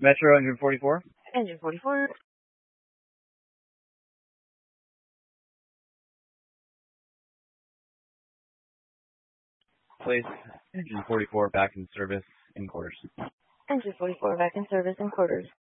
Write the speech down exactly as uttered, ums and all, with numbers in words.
Metro Engine forty-four. Engine forty-four. Place Engine forty-four back in service in quarters. Engine forty-four back in service in quarters.